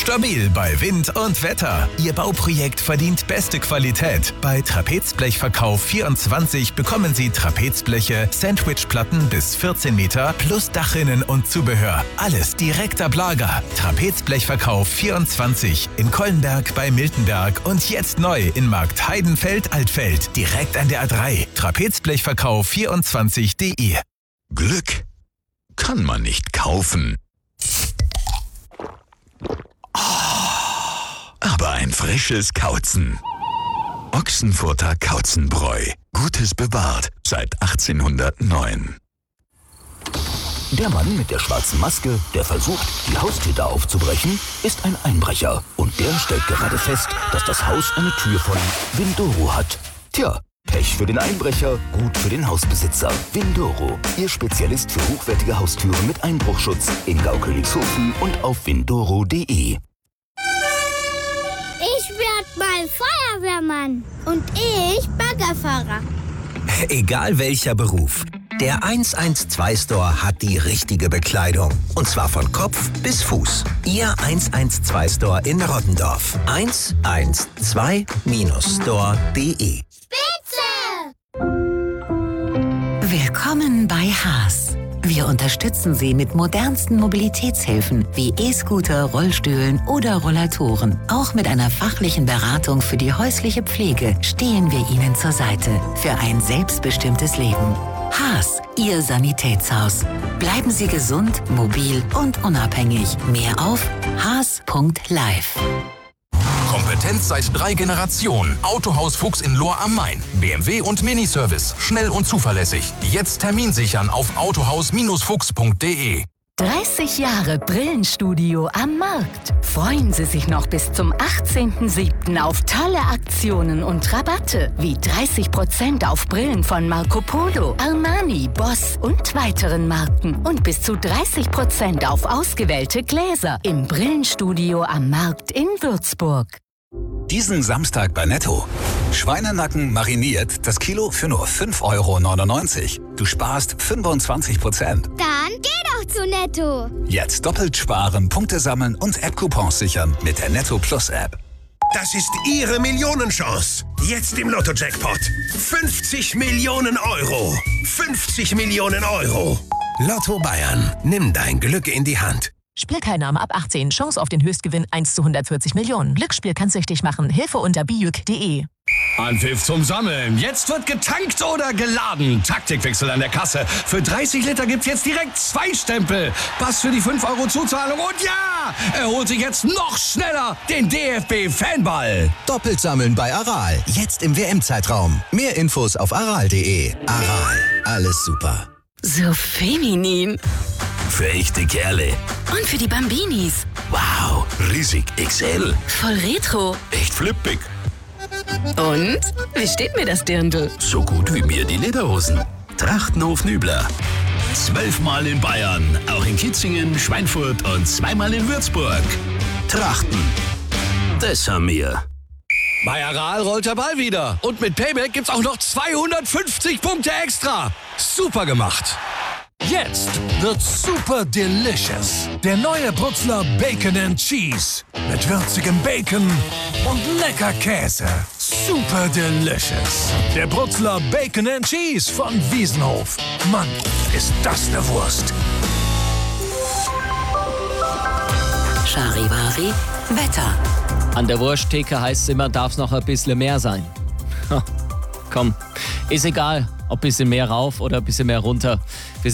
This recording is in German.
Stabil bei Wind und Wetter. Ihr Bauprojekt verdient beste Qualität. Bei Trapezblechverkauf24 bekommen Sie Trapezbleche, Sandwichplatten bis 14 Meter plus Dachrinnen und Zubehör. Alles direkt ab Lager. Trapezblechverkauf24 in Kollenberg bei Miltenberg und jetzt neu in Markt Heidenfeld-Altfeld. Direkt an der A3. Trapezblechverkauf24.de. Glück kann man nicht kaufen. Aber ein frisches Kauzen. Ochsenfurter Kauzenbräu. Gutes bewahrt seit 1809. Der Mann mit der schwarzen Maske, der versucht, die Haustür aufzubrechen, ist ein Einbrecher. Und der stellt gerade fest, dass das Haus eine Tür von Windoro hat. Tja, Pech für den Einbrecher, gut für den Hausbesitzer. Windoro, Ihr Spezialist für hochwertige Haustüren mit Einbruchschutz in Gaukönigshofen und auf windoro.de. Ich werd mal Feuerwehrmann. Und ich Baggerfahrer. Egal welcher Beruf. Der 112-Store hat die richtige Bekleidung. Und zwar von Kopf bis Fuß. Ihr 112-Store in Rottendorf. 112-store.de. Spitze! Willkommen bei Haas. Wir unterstützen Sie mit modernsten Mobilitätshilfen wie E-Scooter, Rollstühlen oder Rollatoren. Auch mit einer fachlichen Beratung für die häusliche Pflege stehen wir Ihnen zur Seite für ein selbstbestimmtes Leben. Haas, Ihr Sanitätshaus. Bleiben Sie gesund, mobil und unabhängig. Mehr auf haas.live. Kompetenz seit 3 Generationen. Autohaus Fuchs in Lohr am Main. BMW und Miniservice. Schnell und zuverlässig. Jetzt Termin sichern auf autohaus-fuchs.de. 30 Jahre Brillenstudio am Markt. Freuen Sie sich noch bis zum 18.07. auf tolle Aktionen und Rabatte, wie 30% auf Brillen von Marco Polo, Armani, Boss und weiteren Marken und bis zu 30% auf ausgewählte Gläser im Brillenstudio am Markt in Würzburg. Diesen Samstag bei Netto. Schweinenacken mariniert, das Kilo für nur 5,99 €. Du sparst 25%. Dann geh doch zu Netto. Jetzt doppelt sparen, Punkte sammeln und App-Coupons sichern mit der Netto Plus App. Das ist Ihre Millionenchance. Jetzt im Lotto-Jackpot. 50 Millionen Euro. 50 Millionen Euro. Lotto Bayern. Nimm dein Glück in die Hand. Spielteilnahme ab 18. Chance auf den Höchstgewinn 1 zu 140 Millionen. Glücksspiel kann süchtig machen. Hilfe unter bijuk.de. Anpfiff zum Sammeln. Jetzt wird getankt oder geladen. Taktikwechsel an der Kasse. Für 30 Liter gibt's jetzt direkt 2 Stempel. Pass für die 5 € Zuzahlung. Und ja, er holt sich jetzt noch schneller den DFB-Fanball. Doppelt sammeln bei Aral. Jetzt im WM-Zeitraum. Mehr Infos auf aral.de. Aral. Alles super. So feminin. Für echte Kerle. Und für die Bambinis. Wow, riesig XL. Voll retro. Echt flippig. Und? Wie steht mir das Dirndl? So gut wie mir die Lederhosen. Trachtenhof Nübler. 12-mal in Bayern, auch in Kitzingen, Schweinfurt und 2-mal in Würzburg. Trachten. Das haben wir. Bei Aral rollt der Ball wieder. Und mit Payback gibt's auch noch 250 Punkte extra. Super gemacht. Jetzt wird's super delicious. Der neue Brutzler Bacon and Cheese. Mit würzigem Bacon und lecker Käse. Super delicious. Der Brutzler Bacon and Cheese von Wiesenhof. Mann, ist das eine Wurst. Charivari, Wetter. An der Wursttheke heißt es immer, darf es noch ein bisschen mehr sein. Komm, ist egal, ob ein bisschen mehr rauf oder ein bisschen mehr runter. Wir